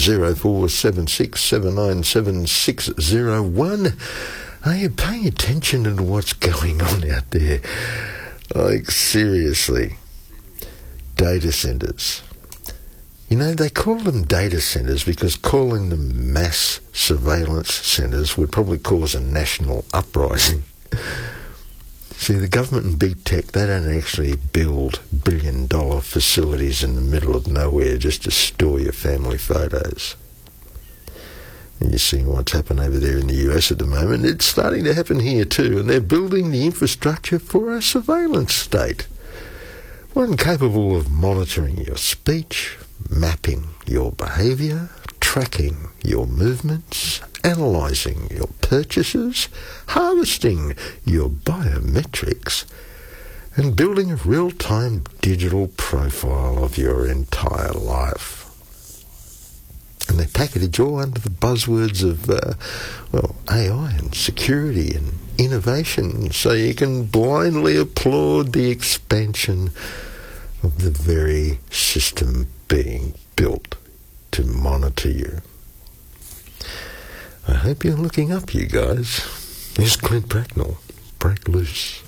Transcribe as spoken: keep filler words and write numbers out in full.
zero four seven six seven nine seven six zero one. Are you paying attention to what's going on out there? Like, seriously. Data centres. You know, they call them data centres because calling them mass surveillance centres would probably cause a national uprising. See, the government and big tech, they don't actually build billion-dollar facilities in the middle of nowhere just to store your family photos. And you're seeing what's happened over there in the U S at the moment. It's starting to happen here too, and they're building the infrastructure for a surveillance state. One capable of monitoring your speech, mapping your behaviour, tracking your movements, analysing your purchases, harvesting your biometrics, and building a real-time digital profile of your entire life. And they package all under the buzzwords of, uh, well, A I and security and innovation, so you can blindly applaud the expansion of the very system being built to monitor you. I hope you're looking up, you guys. Here's Clint Bracknell. Break loose.